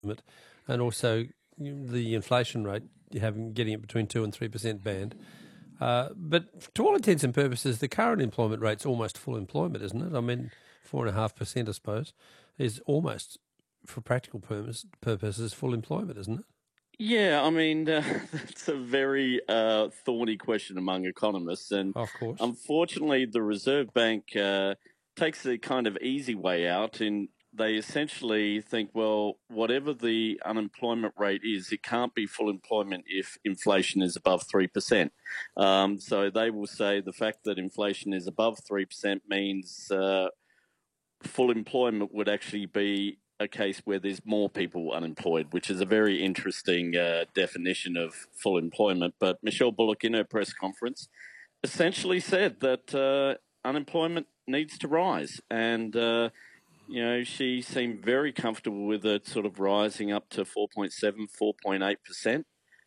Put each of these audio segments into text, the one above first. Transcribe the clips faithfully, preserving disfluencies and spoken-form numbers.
and also the inflation rate, you having getting it between two and three percent band. Uh, but to all intents and purposes, the current employment rate's almost full employment, isn't it? I mean, four and a half percent, I suppose, is almost, for practical purpose, purposes, full employment, isn't it? Yeah, I mean, uh, that's a very uh, thorny question among economists. And of course, unfortunately, the Reserve Bank uh, takes the kind of easy way out, and they essentially think, well, whatever the unemployment rate is, it can't be full employment if inflation is above three percent. Um, so they will say the fact that inflation is above three percent means uh, full employment would actually be a case where there's more people unemployed, which is a very interesting uh, definition of full employment. But Michelle Bullock, in her press conference, essentially said that uh, unemployment needs to rise. And, uh, you know, she seemed very comfortable with it sort of rising up to four point seven, four point eight percent.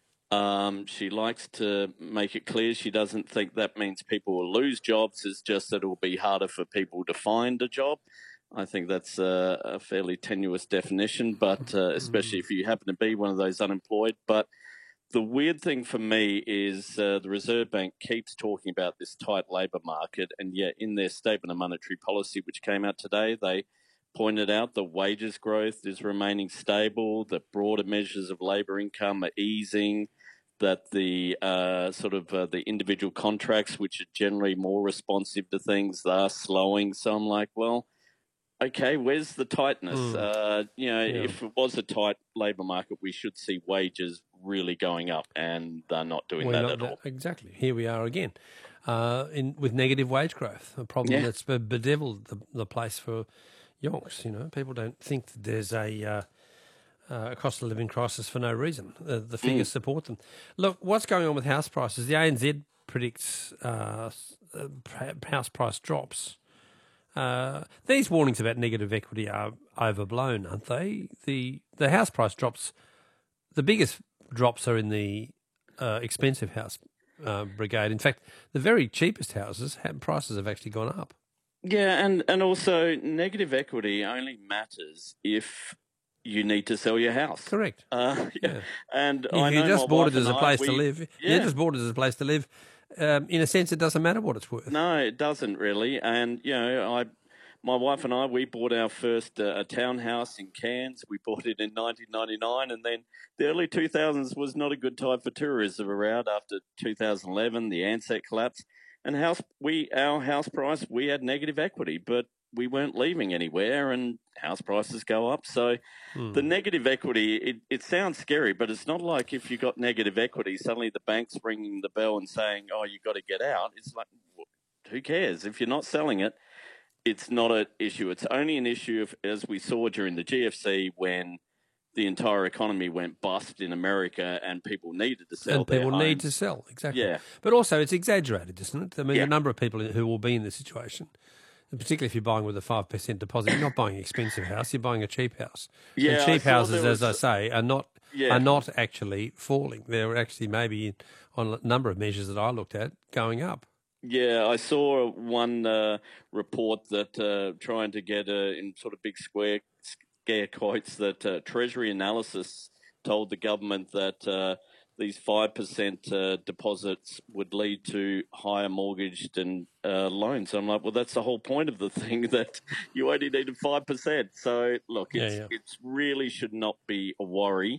Um, she likes to make it clear she doesn't think that means people will lose jobs. It's just that it will be harder for people to find a job. I think that's a, a fairly tenuous definition, but uh, especially if you happen to be one of those unemployed. But the weird thing for me is uh, the Reserve Bank keeps talking about this tight labour market, and yet in their statement of monetary policy, which came out today, they pointed out that wages growth is remaining stable, that broader measures of labour income are easing, that the uh, sort of uh, the individual contracts, which are generally more responsive to things, are slowing. So I'm like, well, okay, where's the tightness? Mm. Uh, you know, yeah. If it was a tight labour market, we should see wages really going up, and they're not doing We're that not at that, all. Exactly. Here we are again, uh, in with negative wage growth, a problem yeah. that's bedeviled the, the place for yonks. You know, people don't think that there's a uh, uh, a cost of living crisis for no reason. Uh, the figures mm. support them. Look, what's going on with house prices? The A N Z predicts uh, house price drops. Uh, these warnings about negative equity are overblown, aren't they? The the house price drops, the biggest drops are in the uh, expensive house uh, brigade. In fact, the very cheapest houses, prices have actually gone up. Yeah, and, and also negative equity only matters if you need to sell your house. Correct. Uh, yeah. yeah. And if I know you just bought it as a place I, we, to live. Yeah. You just bought it as a place to live. Um, in a sense, it doesn't matter what it's worth. No, it doesn't really. And, you know, I, my wife and I, we bought our first uh, a townhouse in Cairns. We bought it in nineteen ninety-nine, and then the early two thousands was not a good time for tourism around after two thousand eleven, the Ansett collapse. And house, we our house price, we had negative equity, but we weren't leaving anywhere, and house prices go up. So hmm. the negative equity, it, it sounds scary, but it's not like if you got negative equity, suddenly the bank's ringing the bell and saying, oh, you got to get out. It's like, who cares? If you're not selling it, it's not an issue. It's only an issue, if, as we saw during the G F C, when the entire economy went bust in America and people needed to sell and people their need homes. to sell, exactly. Yeah. But also it's exaggerated, isn't it? I mean, yeah. a number of people who will be in this situation, particularly if you're buying with a five percent deposit, you're not buying an expensive house, you're buying a cheap house. Yeah, and cheap houses, was, as I say, are not yeah. are not actually falling. They're actually maybe, on a number of measures that I looked at, going up. Yeah, I saw one uh, report that uh, trying to get uh, in sort of big square scare quotes that uh, Treasury Analysis told the government that uh, these five percent uh, deposits would lead to higher mortgaged and uh, loans. So I'm like, well, that's the whole point of the thing, that you only needed five percent. So, look, it's, yeah, yeah. it's really should not be a worry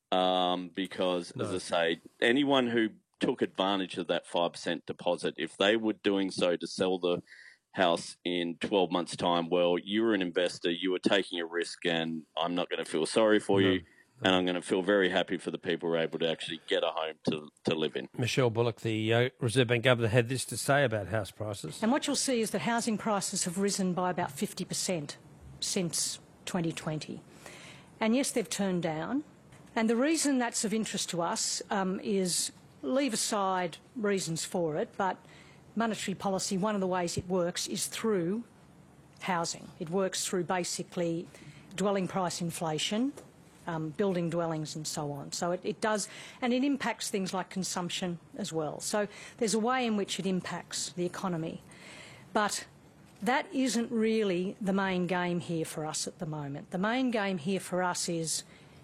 um, because, no. as I say, anyone who took advantage of that five percent deposit, if they were doing so to sell the house in twelve months' time, well, you were an investor, you were taking a risk, and I'm not going to feel sorry for no, you, no. and I'm going to feel very happy for the people who are able to actually get a home to, to live in. Michelle Bullock, the uh, Reserve Bank Governor, had this to say about house prices. And what you'll see is that housing prices have risen by about fifty percent since twenty twenty. And yes, they've turned down. And the reason that's of interest to us um, is, leave aside reasons for it, but monetary policy, one of the ways it works is through housing. It works through basically dwelling price inflation, um, building dwellings and so on. So it, it does, and it impacts things like consumption as well. So there's a way in which it impacts the economy. But that isn't really the main game here for us at the moment. The main game here for us is